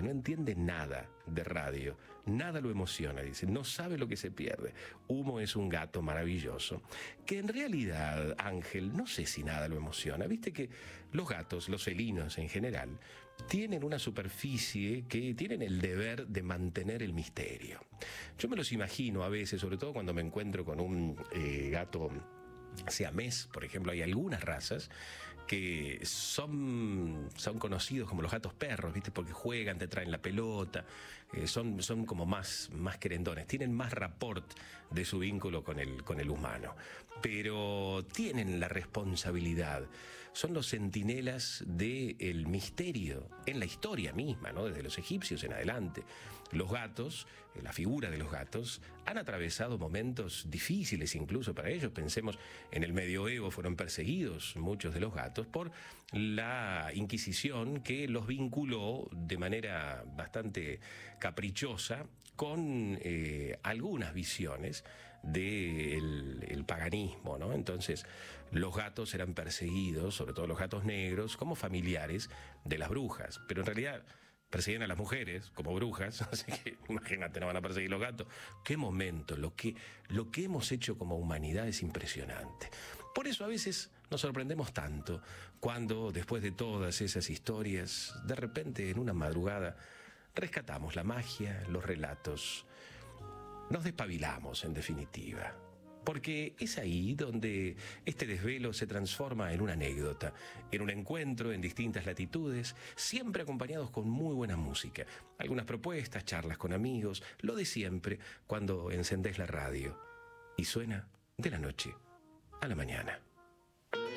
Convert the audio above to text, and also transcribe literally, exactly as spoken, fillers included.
no entiende nada de radio, nada lo emociona, dice, no sabe lo que se pierde. Humo es un gato maravilloso, que en realidad, Ángel, no sé si nada lo emociona. Viste que los gatos, los felinos en general, tienen una superficie que tienen el deber de mantener el misterio. Yo me los imagino a veces, sobre todo cuando me encuentro con un eh, gato siamés, por ejemplo, hay algunas razas que son, son conocidos como los gatos perros, ¿viste? Porque juegan, te traen la pelota, eh, son, son como más, más querendones, tienen más rapport de su vínculo con el, con el humano, pero tienen la responsabilidad, son los centinelas del misterio en la historia misma, ¿no? Desde los egipcios en adelante. Los gatos, eh, la figura de los gatos, han atravesado momentos difíciles incluso para ellos. Pensemos, en el medioevo fueron perseguidos muchos de los gatos por la Inquisición, que los vinculó de manera bastante caprichosa con eh, algunas visiones del el paganismo, ¿no? Entonces, los gatos eran perseguidos, sobre todo los gatos negros, como familiares de las brujas, pero en realidad persiguen a las mujeres como brujas, así que imagínate, no van a perseguir los gatos. Qué momento, lo que, lo que hemos hecho como humanidad es impresionante. Por eso a veces nos sorprendemos tanto cuando, después de todas esas historias, de repente en una madrugada rescatamos la magia, los relatos, nos despabilamos en definitiva. Porque es ahí donde este desvelo se transforma en una anécdota, en un encuentro en distintas latitudes, siempre acompañados con muy buena música. Algunas propuestas, charlas con amigos, lo de siempre cuando encendés la radio y suena de la noche a la mañana.